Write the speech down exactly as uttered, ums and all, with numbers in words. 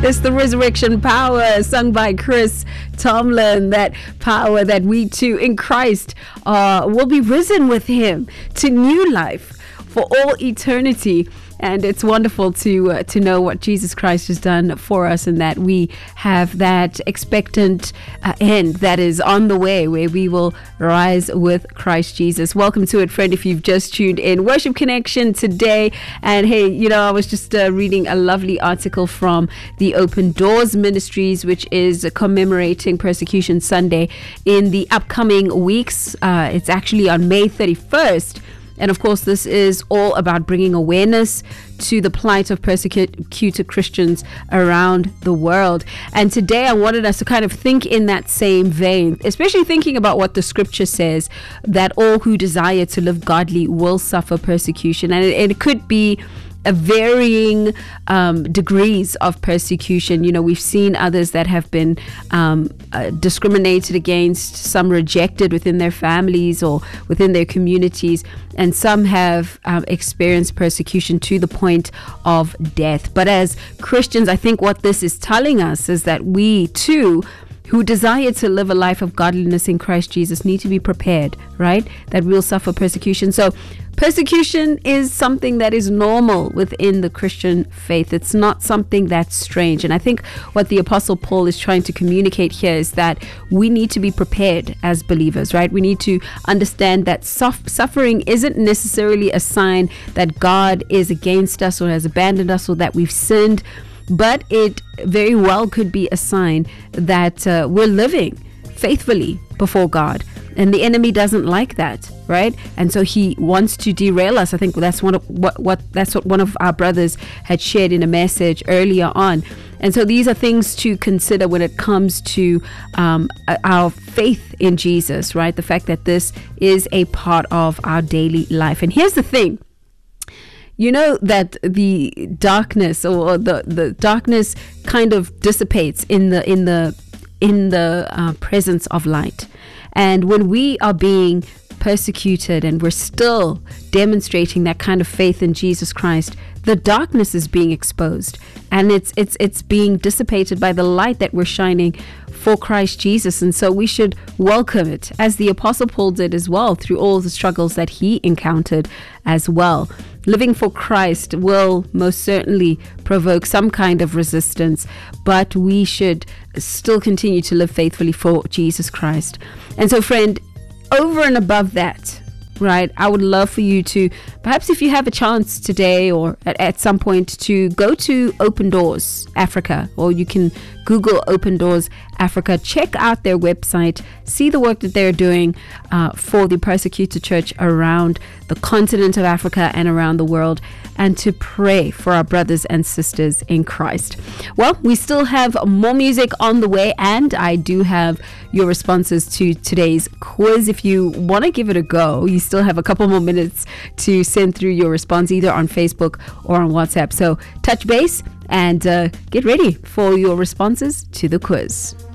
It's the resurrection power sung by Chris Tomlin, that power that we too in Christ uh, will be risen with him to new life for all eternity. And it's wonderful to uh, to know what Jesus Christ has done for us, and that we have that expectant uh, end that is on the way, where we will rise with Christ Jesus. Welcome to it, friend, if you've just tuned in. Worship Connection today. And hey, you know, I was just uh, reading a lovely article from the Open Doors Ministries, which is commemorating Persecution Sunday in the upcoming weeks. Uh, it's actually on May thirty-first. And of course, this is all about bringing awareness to the plight of persecuted Christians around the world. And today I wanted us to kind of think in that same vein, especially thinking about what the scripture says, that all who desire to live godly will suffer persecution. And it, it could be a varying um, degrees of persecution. You know, we've seen others that have been um, uh, discriminated against, some rejected within their families or within their communities, and some have um, experienced persecution to the point of death. But as Christians, I think what this is telling us is that we too, who desire to live a life of godliness in Christ Jesus, need to be prepared, right? That we'll suffer persecution. So persecution is something that is normal within the Christian faith. It's not something that's strange. And I think what the Apostle Paul is trying to communicate here is that we need to be prepared as believers, right? We need to understand that suff- suffering isn't necessarily a sign that God is against us or has abandoned us or that we've sinned, but it very well could be a sign that uh, we're living faithfully before God. And the enemy doesn't like that, right? And so he wants to derail us. I think that's one of what, what that's what one of our brothers had shared in a message earlier on. And so these are things to consider when it comes to um, our faith in Jesus, right? The fact that this is a part of our daily life. And here's the thing. You know that the darkness or the, the darkness kind of dissipates in the in the in the uh, presence of light. And when we are being persecuted and we're still demonstrating that kind of faith in Jesus Christ, the darkness is being exposed, and it's it's it's being dissipated by the light that we're shining for Christ Jesus. And so we should welcome it, as the Apostle Paul did as well, through all the struggles that he encountered as well. Living for Christ will most certainly provoke some kind of resistance, but we should still continue to live faithfully for Jesus Christ. And so, friend, over and above that, right, I would love for you to, perhaps if you have a chance today or at, at some point, to go to Open Doors Africa, or you can Google Open Doors Africa, check out their website, see the work that they're doing uh, for the persecuted church around the continent of Africa and around the world, and to pray for our brothers and sisters in Christ. Well, we still have more music on the way, and I do have your responses to today's quiz. If you want to give it a go, you still have a couple more minutes to send through your response, either on Facebook or on WhatsApp. So touch base and uh, get ready for your responses to the quiz.